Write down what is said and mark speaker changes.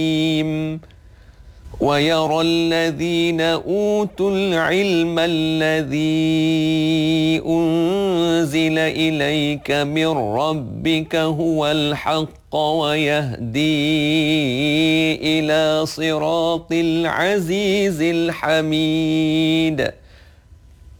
Speaker 1: ويرى الذين أوتوا العلم الذي أنزل إليك من ربك هو الحق ويهدي إلى صراط العزيز الحميد.